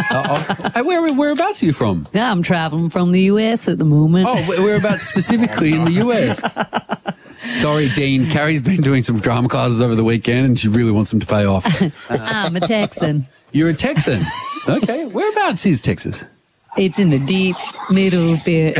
Whereabouts are you from? Yeah, I'm traveling from the US at the moment. Oh, whereabouts specifically in the US? Sorry, Dean. Carrie's been doing some drama classes over the weekend and she really wants them to pay off. I'm a Texan. You're a Texan? Okay. Whereabouts is Texas? It's in the deep middle bit.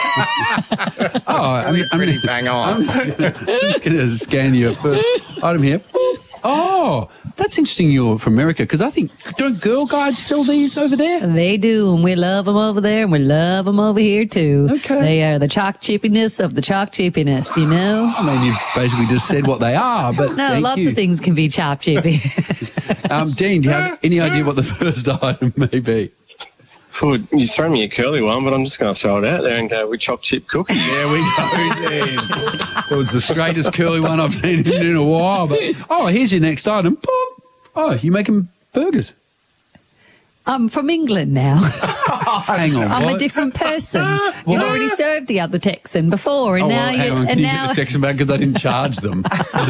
I'm pretty bang on. I'm just going to scan your first item here. Oh, that's interesting you're from America, because I think, don't Girl Guides sell these over there? They do, and we love them over there, and we love them over here, too. Okay. They are the chalk chippiness of the chalk chippiness, you know? I mean, you've basically just said what they are, but No, thank lots you. of things can be chop chippy. Dean, do you have any idea what the first item may be? You throw me a curly one, but I'm just going to throw it out there and go with choc chip cookies. There we go, Dean. It was the straightest curly one I've seen in a while. But here's your next item. Boop. Oh, you're making burgers. I'm from England now. Hang on, I'm what? a different person. You've already served the other Texan before, and now hang on. you. Can And you now, get the Texan back because I didn't charge them?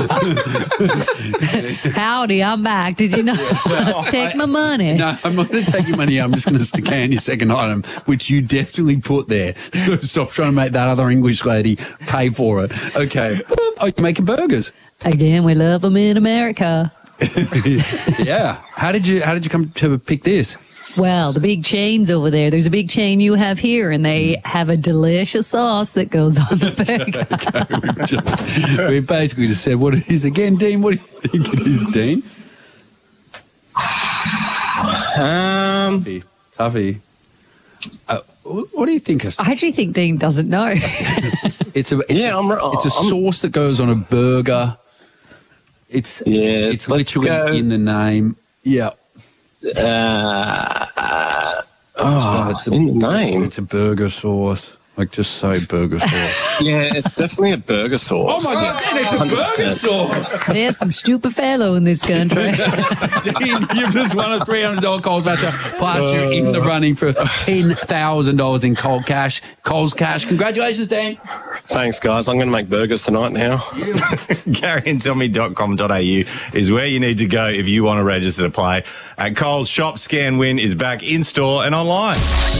howdy, I'm back. Did you know? Take my money. No, I'm not going to take your money. I'm just going to scan your second item, which you definitely put there. So stop trying to make that other English lady pay for it. Okay. Oh, you're making burgers. Again, we love them in America. Yeah. How did you come to pick this? Well, the big chains over there. There's a big chain you have here, and they have a delicious sauce that goes on the burger. We basically just said what it is again, Dean. What do you think it is, Dean? Tuffy. What do you think? I actually think Dean doesn't know. It's a sauce that goes on a burger. It's literally in the name. Yeah. It's in the name. It's a burger sauce. Like, just say burger sauce. Yeah, it's definitely a burger sauce. Oh, my God, it's a 100%. burger sauce. There's some stupid fellow in this country. Dean, you've just won a $300 Coles voucher. Plus, you're in the running for $10,000 in Coles cash. Coles cash. Congratulations, Dean. Thanks, guys. I'm going to make burgers tonight now. GaryandTommy.com.au is where you need to go if you want to register to play. At Coles, Shop Scan Win is back in store and online.